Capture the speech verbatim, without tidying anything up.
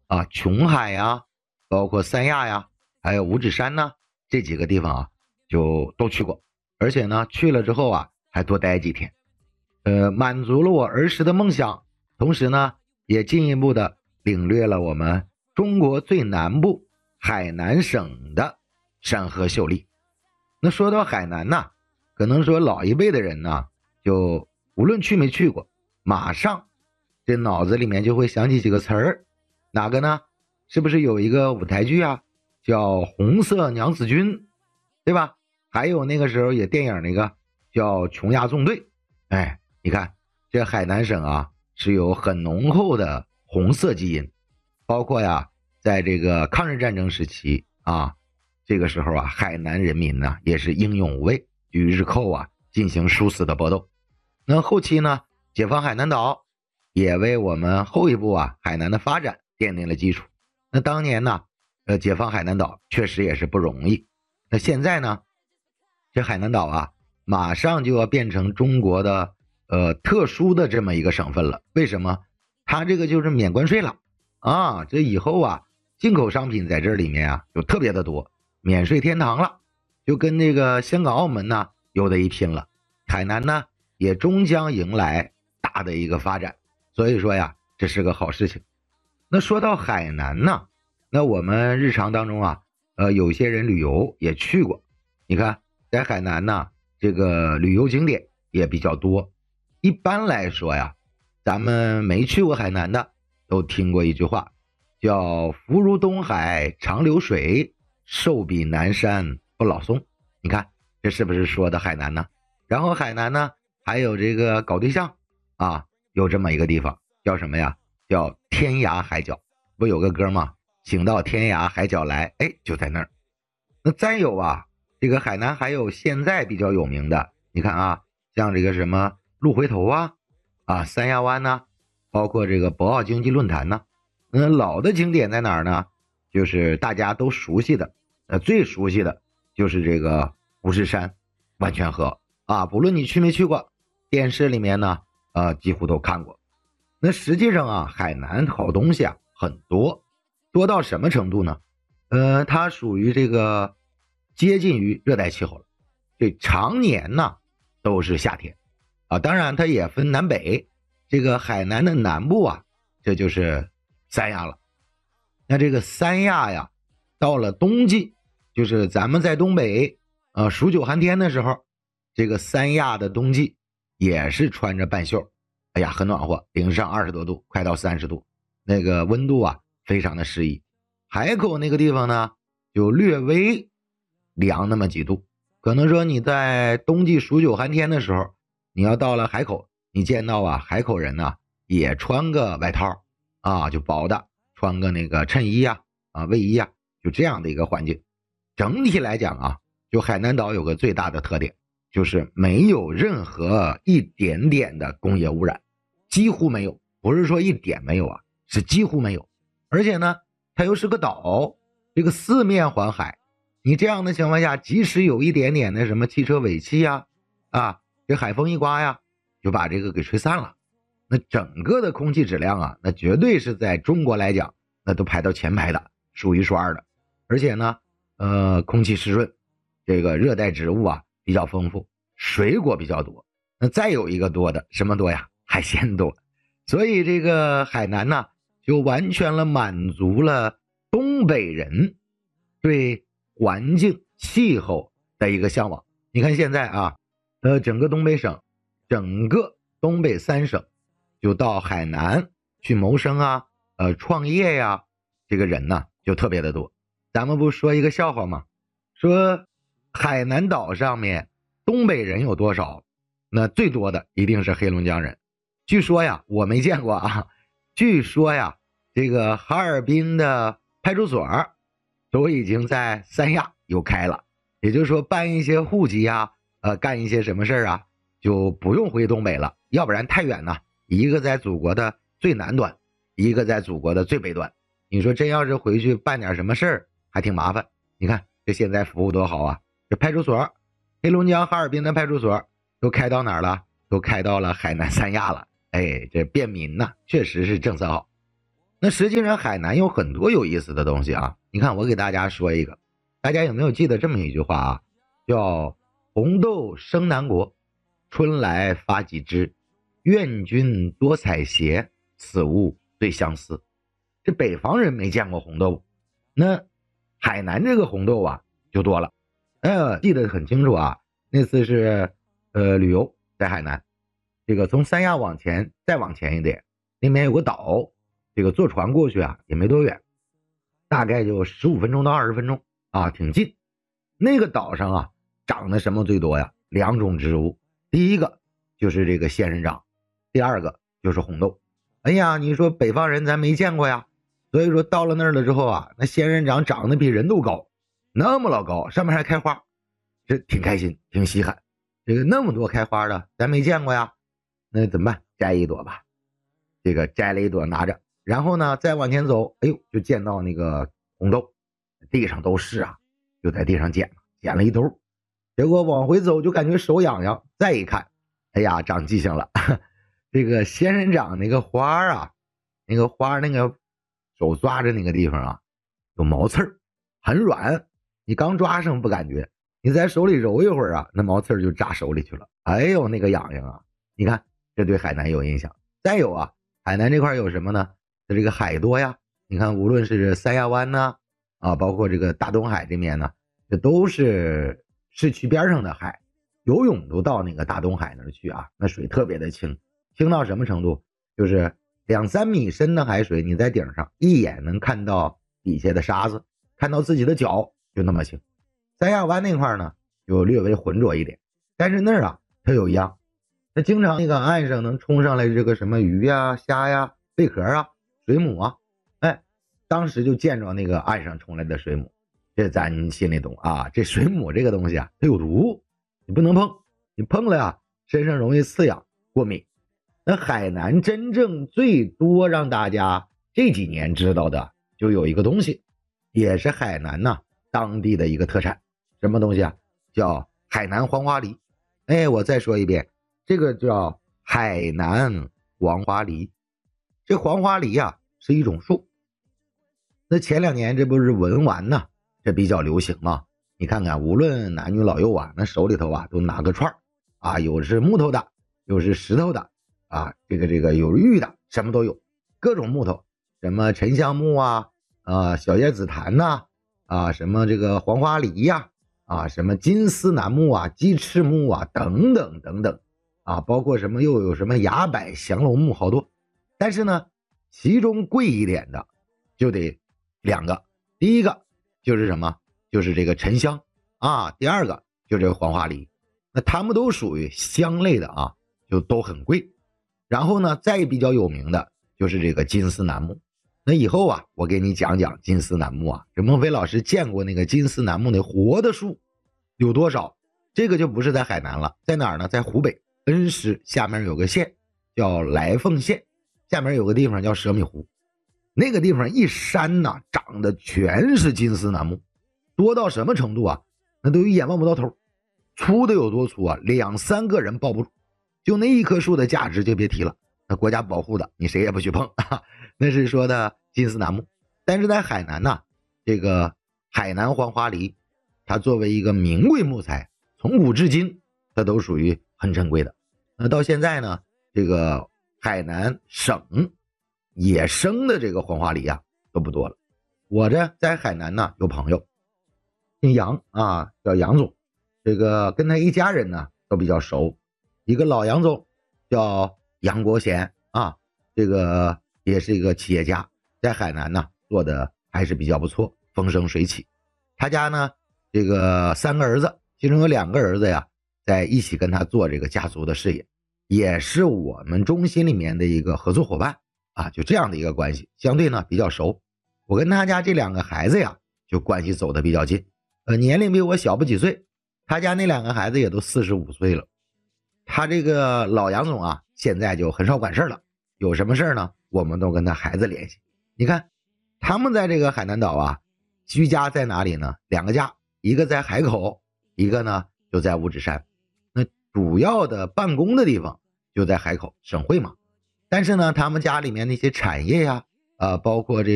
啊，琼海呀，包括三亚呀，还有五指山呢，这几个地方啊，就都去过。而且呢，去了之后啊，还多待几天，呃，满足了我儿时的梦想，同时呢，也进一步的领略了我们中国最南部海南省的山河秀丽。那说到海南呢，可能说老一辈的人呢，就无论去没去过，马上这脑子里面就会想起几个词儿，哪个呢？是不是有一个舞台剧啊，叫《红色娘子军》，对吧？还有那个时候也电影那个叫《琼崖纵队》。哎，你看这海南省啊，是有很浓厚的红色基因，包括呀，在这个抗日战争时期啊，这个时候啊，海南人民呢也是英勇无畏，与日寇啊进行殊死的搏斗。那后期呢，解放海南岛也为我们后一步啊海南的发展奠定了基础。那当年呢，呃，解放海南岛确实也是不容易。那现在呢，这海南岛啊，马上就要变成中国的呃特殊的这么一个省份了。为什么？它这个就是免关税了啊！这以后啊，进口商品在这里面啊就特别的多，免税天堂了，就跟那个香港、澳门呢有的一拼了。海南呢也终将迎来大的一个发展，所以说呀，这是个好事情。那说到海南呢，那我们日常当中啊，呃，有些人旅游也去过。你看，在海南呢，这个旅游景点也比较多。一般来说呀，咱们没去过海南的，都听过一句话，叫“福如东海长流水，寿比南山不老松”。你看，这是不是说的海南呢？然后海南呢，还有这个搞对象啊，有这么一个地方，叫什么呀？叫天涯海角。不有个歌吗？请到天涯海角来，哎，就在那儿。那再有啊，这个海南还有现在比较有名的，你看啊，像这个什么鹿回头啊，啊三亚湾呐、啊，包括这个博鳌经济论坛呐、啊。那老的景点在哪儿呢？就是大家都熟悉的，呃，最熟悉的就是这个五指山、万泉河啊。不论你去没去过，电视里面呢，呃，几乎都看过。那实际上啊，海南好东西啊很多，多到什么程度呢？呃，它属于这个接近于热带气候了，这常年呢都是夏天啊。当然它也分南北，这个海南的南部啊，这就是三亚了。那这个三亚呀，到了冬季，就是咱们在东北呃数九寒天的时候，这个三亚的冬季也是穿着半袖，哎呀，很暖和，零上二十多度，快到三十度，那个温度啊非常的适宜。海口那个地方呢，就略微凉那么几度。可能说你在冬季数九寒天的时候，你要到了海口，你见到啊海口人呢也穿个外套啊，就薄的，穿个那个衬衣呀、啊、啊卫衣呀、啊，就这样的一个环境。整体来讲啊，就海南岛有个最大的特点，就是没有任何一点点的工业污染，几乎没有，不是说一点没有啊，是几乎没有。而且呢，它又是个岛，这个四面环海，你这样的情况下，即使有一点点的什么汽车尾气呀，啊，这海风一刮呀，就把这个给吹散了。那整个的空气质量啊，那绝对是在中国来讲，那都排到前排的，数一数二的。而且呢，呃，空气湿润，这个热带植物啊比较丰富，水果比较多。那再有一个多的什么多呀？海鲜多。所以这个海南呢，就完全了满足了东北人对环境气候的一个向往。你看现在啊，呃，整个东北省，整个东北三省，就到海南去谋生啊，呃，创业呀，这个人呢就特别的多。咱们不说一个笑话吗？说海南岛上面东北人有多少？那最多的一定是黑龙江人。据说呀，我没见过啊，据说呀，这个哈尔滨的派出所都已经在三亚有开了，也就是说办一些户籍啊，呃，干一些什么事啊，就不用回东北了，要不然太远了。一个在祖国的最南端，一个在祖国的最北端。你说真要是回去办点什么事儿，还挺麻烦。你看这现在服务多好啊！这派出所，黑龙江哈尔滨的派出所都开到哪儿了？都开到了海南三亚了。哎，这便民呐、啊，确实是政策好。 那实际上海南有很多有意思的东西啊。你看我给大家说一个，大家有没有记得这么一句话啊，叫红豆生南国，春来发几枝，愿君多采撷，此物最相思。这北方人没见过红豆，那海南这个红豆啊就多了。呃，记得很清楚啊，那次是呃旅游在海南，这个从三亚往前再往前一点，那边有个岛，这个坐船过去啊也没多远，大概就十五分钟到二十分钟啊，挺近。那个岛上啊长的什么最多呀？两种植物，第一个就是这个仙人掌，第二个就是红豆。哎呀，你说北方人咱没见过呀，所以说到了那儿了之后啊，那仙人掌长得比人都高，那么老高，上面还开花，这挺开心，挺稀罕。这个那么多开花的，咱没见过呀，那怎么办？摘一朵吧。这个摘了一朵拿着，然后呢再往前走，哎呦，就见到那个红豆，地上都是啊，就在地上捡，捡了一兜。结果往回走就感觉手痒痒，再一看，哎呀，长记性了，这个仙人掌那个花啊，那个花那个手抓着那个地方啊，有毛刺儿，很软，你刚抓上不感觉，你在手里揉一会儿啊，那毛刺儿就扎手里去了，哎呦那个痒痒啊！你看这对海南有印象。再有啊，海南这块有什么呢？这个海多呀，你看无论是三亚湾呢，啊，包括这个大东海这面呢，这都是市区边上的海，游泳都到那个大东海那儿去啊，那水特别的清，清到什么程度？就是两三米深的海水，你在顶上一眼能看到底下的沙子，看到自己的脚，就那么清。三亚湾那块呢，就略微浑浊一点，但是那儿啊，它有一样，它经常那个岸上能冲上来这个什么鱼呀、虾呀、贝壳啊、水母啊，哎，当时就见着那个岸上冲来的水母，这咱心里懂啊，这水母这个东西啊，它有毒，你不能碰，你碰了呀，身上容易刺痒、过敏。那海南真正最多让大家这几年知道的，就有一个东西，也是海南呐、啊、当地的一个特产，什么东西啊？叫海南黄花梨。哎，我再说一遍，这个叫海南黄花梨。这黄花梨啊是一种树。那前两年这不是文玩呢，这比较流行嘛？你看看，无论男女老幼啊，那手里头啊都拿个串啊，有是木头的，有是石头的。啊，这个这个有玉的，什么都有，各种木头，什么沉香木啊，啊小叶紫檀呐、啊，啊什么这个黄花梨呀、啊，啊什么金丝楠木啊、鸡翅木啊等等等等，啊包括什么又有什么崖柏、降龙木好多，但是呢，其中贵一点的就得两个，第一个就是什么？就是这个沉香啊，第二个就是这个黄花梨，那它们都属于香类的啊，就都很贵。然后呢，再比较有名的就是这个金丝楠木。那以后啊，我给你讲讲金丝楠木啊。这孟非老师见过那个金丝楠木那活的树有多少？这个就不是在海南了，在哪儿呢？在湖北恩施下面有个县叫来凤县，下面有个地方叫蛇米湖。那个地方一山呐、啊，长的全是金丝楠木，多到什么程度啊？那都一眼望不到头，粗的有多粗啊？两三个人抱不住。就那一棵树的价值就别提了，那国家保护的，你谁也不许碰啊。那是说的金丝楠木。但是在海南呢、啊，这个海南黄花梨，它作为一个名贵木材，从古至今它都属于很珍贵的。那到现在呢，这个海南省野生的这个黄花梨啊都不多了。我这在海南呢有朋友姓杨啊，叫杨总，这个跟他一家人呢都比较熟。一个老杨总叫杨国贤啊，这个也是一个企业家，在海南呢做的还是比较不错，风生水起。他家呢这个三个儿子，其中有两个儿子呀在一起跟他做这个家族的事业，也是我们中心里面的一个合作伙伴啊，就这样的一个关系，相对呢比较熟。我跟他家这两个孩子呀就关系走得比较近，呃年龄比我小不几岁，他家那两个孩子也都四十五岁了。他这个老杨总啊，现在就很少管事了，有什么事呢，我们都跟他孩子联系。你看，他们在这个海南岛啊，居家在哪里呢？两个家，一个在海口，一个呢就在五指山。那主要的办公的地方就在海口省会嘛。但是呢，他们家里面那些产业呀， 啊，包括这